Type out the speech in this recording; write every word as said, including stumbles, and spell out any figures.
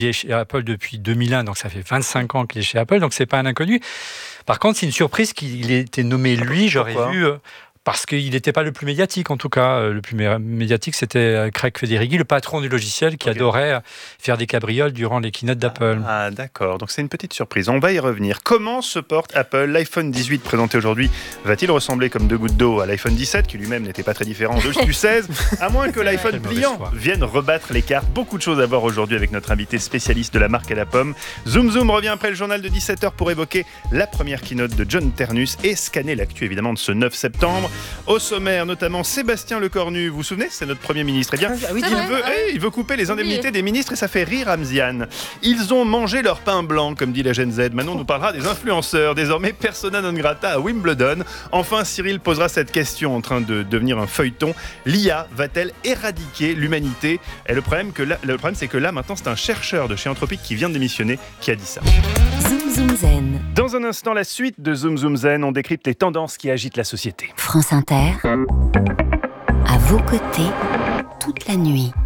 Il est chez Apple depuis deux mille un, donc ça fait vingt-cinq ans qu'il est chez Apple, donc c'est pas un inconnu. Par contre, c'est une surprise qu'il ait été nommé lui, j'aurais Pourquoi ? vu... Euh, Parce qu'il n'était pas le plus médiatique, en tout cas. Le plus médiatique, c'était Craig Federighi, le patron du logiciel, qui okay. adorait faire des cabrioles durant les keynotes d'Apple. Ah, d'accord. Donc, c'est une petite surprise. On va y revenir. Comment se porte Apple ? L'iPhone dix-huit présenté aujourd'hui va-t-il ressembler comme deux gouttes d'eau à l'iPhone dix-sept, qui lui-même n'était pas très différent de du seize, à moins que l'iPhone pliant vienne rebattre les cartes. Beaucoup de choses à voir aujourd'hui avec notre invité spécialiste de la marque à la pomme. Zoom Zoom revient après le journal de dix-sept heures pour évoquer la première keynote de John Ternus et scanner l'actu, évidemment, de ce neuf septembre. Au sommaire, notamment Sébastien Lecornu. Vous vous souvenez, c'est notre Premier ministre. Eh bien, ah oui, il, veut, hey, il veut couper les indemnités oui. des ministres et ça fait rire Hamziane. Ils ont mangé leur pain blanc, comme dit la Gen Z. Maintenant, on nous parlera des influenceurs, désormais persona non grata à Wimbledon. Enfin, Cyril posera cette question en train de devenir un feuilleton. L'I A va-t-elle éradiquer l'humanité ? Et le problème, que là, le problème, c'est que là, maintenant, c'est un chercheur de chez Anthropic qui vient de démissionner qui a dit ça. Zoom Zoom Zen. Dans un instant, la suite de Zoom Zoom Zen, on décrypte les tendances qui agitent la société. France Inter, à vos côtés, toute la nuit.